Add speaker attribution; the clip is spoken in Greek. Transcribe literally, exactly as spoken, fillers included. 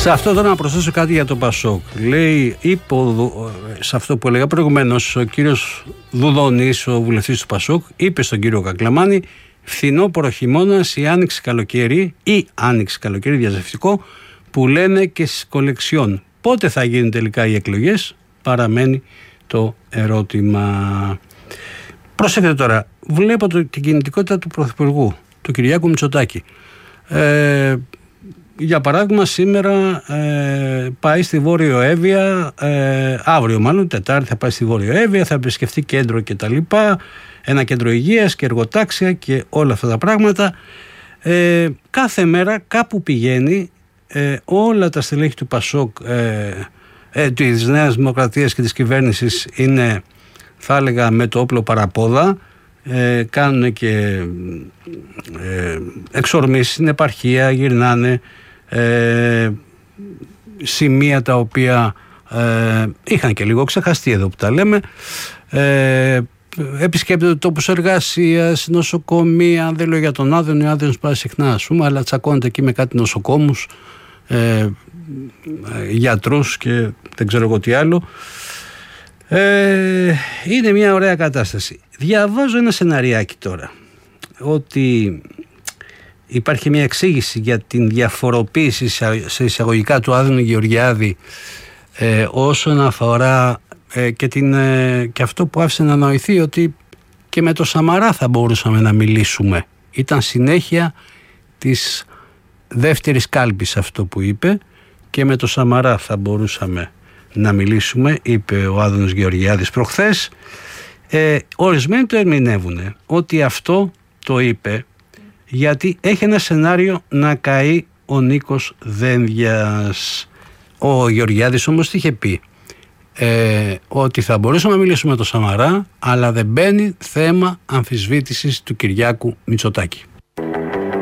Speaker 1: Σε αυτό τώρα να προσθέσω κάτι για το Πασόκ. Λέει, είπε, σε αυτό που έλεγα προηγουμένως, ο κύριος Δουδόνης, ο βουλευτής του Πασόκ, είπε στον κύριο Κακλαμάνη, φθινόπωρο χειμώνας ή άνοιξη καλοκαίρι ή άνοιξη καλοκαίρι διαζευτικό που λένε και στις κολεξιόν. Πότε θα γίνουν τελικά οι εκλογές, παραμένει το ερώτημα. Προσέξτε τώρα, βλέπω το, την κινητικότητα του Πρωθυπουργού, του Κυριάκου Μητσοτάκη. Ε, για παράδειγμα, σήμερα ε, πάει στη Βόρειο Εύβοια, ε, αύριο μάλλον, Τετάρτη θα πάει στη Βόρειο Εύβοια, θα επισκεφτεί κέντρο κτλ. Ένα κέντρο υγείας και εργοτάξια και όλα αυτά τα πράγματα. Ε, κάθε μέρα κάπου πηγαίνει, ε, όλα τα στελέχη του Πασόκ, ε, ε, της Νέας Δημοκρατίας και της κυβέρνησης είναι, θα έλεγα, με το όπλο παραπόδα. Ε, κάνουν και ε, εξορμήσεις στην επαρχία, γυρνάνε ε, σημεία τα οποία ε, είχαν και λίγο ξεχαστεί εδώ που τα λέμε, ε, επισκέπτονται τόπους εργασίας, νοσοκομεία. Δεν λέω για τον Άδωνη, ο Άδωνης πάει συχνά ας πούμε, αλλά τσακώνεται εκεί με κάτι νοσοκόμους, ε, γιατρούς και δεν ξέρω εγώ τι άλλο. Ε, είναι μια ωραία κατάσταση. Διαβάζω ένα σεναριάκι τώρα, ότι υπάρχει μια εξήγηση για την διαφοροποίηση σε εισαγωγικά του Άδωνη Γεωργιάδη ε, όσον αφορά ε, και, την, ε, και αυτό που άφησε να νοηθεί, ότι και με το Σαμαρά θα μπορούσαμε να μιλήσουμε. Ήταν συνέχεια της δεύτερης κάλπης αυτό που είπε, και με το Σαμαρά θα μπορούσαμε να μιλήσουμε, είπε ο Άδωνος Γεωργιάδης προχθές. Ε, ορισμένοι το ερμηνεύουν ότι αυτό το είπε γιατί έχει ένα σενάριο να καεί ο Νίκος Δένδιας. Ο Γεωργιάδης όμως τι είχε πει? Ε, ότι θα μπορούσαμε να μιλήσουμε με τον Σαμαρά, αλλά δεν μπαίνει θέμα αμφισβήτησης του Κυριάκου Μητσοτάκη.